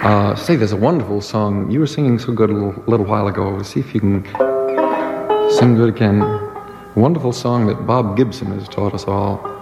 Say, there's a wonderful song. You were singing so good a little while ago. See if you can sing good again. A wonderful song that Bob Gibson has taught us all.